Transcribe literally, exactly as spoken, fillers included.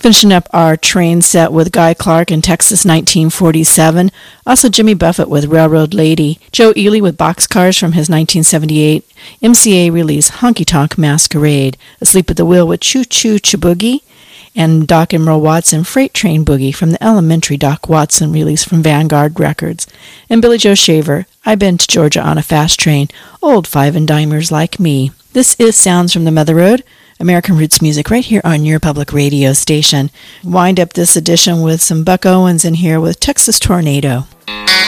finishing up our train set with Guy Clark in Texas nineteen forty-seven. Also Jimmy Buffett with Railroad Lady. Joe Ely with Boxcars from his nineteen seventy-eight M C A release Honky Tonk Masquerade. Asleep at the Wheel with Choo Choo Chiboogie. And Doc and Merle Watson Freight Train Boogie from the Elementary Doc Watson release from Vanguard Records. And Billy Joe Shaver, I've Been to Georgia on a Fast Train, Old Five and Dimers Like Me. This is Sounds from the Mother Road, American Roots music right here on your public radio station. Wind up this edition with some Buck Owens in here with Texas Tornado.